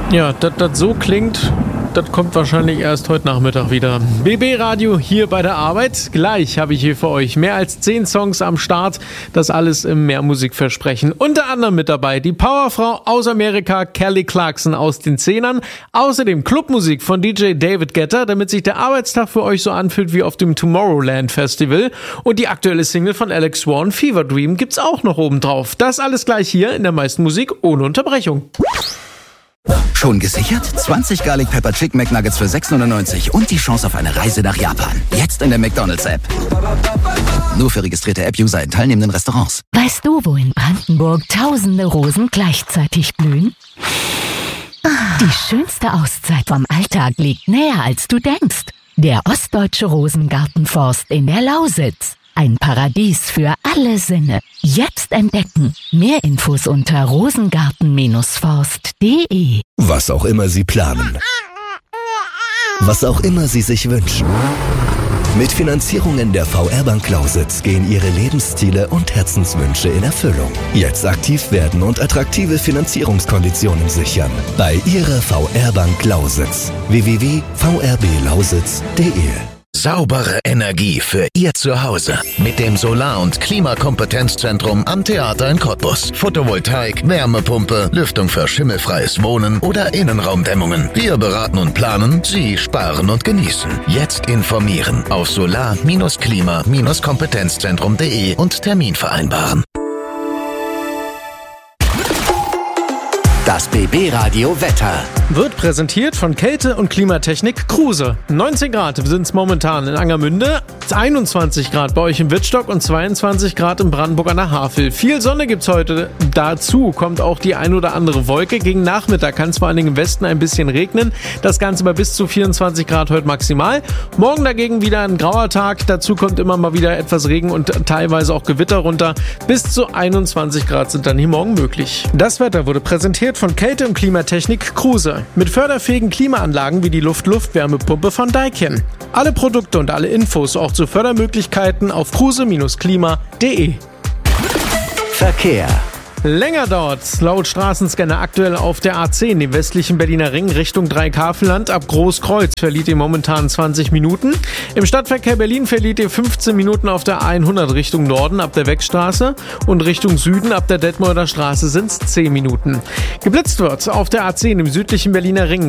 Ja, das so klingt, das kommt wahrscheinlich erst heute Nachmittag wieder. BB Radio hier bei der Arbeit. Gleich habe ich hier für euch mehr als 10 Songs am Start. Das alles im Mehrmusikversprechen. Unter anderem mit dabei die Powerfrau aus Amerika, Kelly Clarkson aus den 10ern. Außerdem Clubmusik von DJ David Guetta, damit sich der Arbeitstag für euch so anfühlt wie auf dem Tomorrowland Festival. Und die aktuelle Single von Alex Swan, Fever Dream, gibt's auch noch oben drauf. Das alles gleich hier in der meisten Musik ohne Unterbrechung. Schon gesichert? 20 Garlic Pepper Chicken McNuggets für 6,99 und die Chance auf eine Reise nach Japan. Jetzt in der McDonald's-App. Nur für registrierte App-User in teilnehmenden Restaurants. Weißt du, wo in Brandenburg tausende Rosen gleichzeitig blühen? Die schönste Auszeit vom Alltag liegt näher, als du denkst. Der Ostdeutsche Rosengartenforst in der Lausitz. Ein Paradies für alle Sinne. Jetzt entdecken. Mehr Infos unter rosengarten-forst.de. Was auch immer Sie planen. Was auch immer Sie sich wünschen. Mit Finanzierungen der VR-Bank Lausitz gehen Ihre Lebensziele und Herzenswünsche in Erfüllung. Jetzt aktiv werden und attraktive Finanzierungskonditionen sichern. Bei Ihrer VR-Bank Lausitz. www.vrblausitz.de. Saubere Energie für Ihr Zuhause mit dem Solar- und Klimakompetenzzentrum am Theater in Cottbus. Photovoltaik, Wärmepumpe, Lüftung für schimmelfreies Wohnen oder Innenraumdämmungen. Wir beraten und planen, Sie sparen und genießen. Jetzt informieren auf solar-klima-kompetenzzentrum.de und Termin vereinbaren. Das BB Radio Wetter. Wird präsentiert von Kälte- und Klimatechnik Kruse. 19 Grad sind es momentan in Angermünde, 21 Grad bei euch im Wittstock und 22 Grad in Brandenburg an der Havel. Viel Sonne gibt's heute. Dazu kommt auch die ein oder andere Wolke. Gegen Nachmittag kann es vor allen Dingen im Westen ein bisschen regnen. Das Ganze bei bis zu 24 Grad heute maximal. Morgen dagegen wieder ein grauer Tag. Dazu kommt immer mal wieder etwas Regen und teilweise auch Gewitter runter. Bis zu 21 Grad sind dann hier morgen möglich. Das Wetter wurde präsentiert von Kälte- und Klimatechnik Kruse. Mit förderfähigen Klimaanlagen wie die Luft-Luft-Wärmepumpe von Daikin. Alle Produkte und alle Infos auch zu Fördermöglichkeiten auf kruse-klima.de. Verkehr. Länger dauert's laut Straßenscanner aktuell auf der A10, dem westlichen Berliner Ring Richtung Dreikarfeland. Ab Großkreuz verliert ihr momentan 20 Minuten. Im Stadtverkehr Berlin verliert ihr 15 Minuten auf der A100 Richtung Norden ab der Weckstraße und Richtung Süden ab der Detmolder Straße sind's 10 Minuten. Geblitzt wird auf der A10 im südlichen Berliner Ring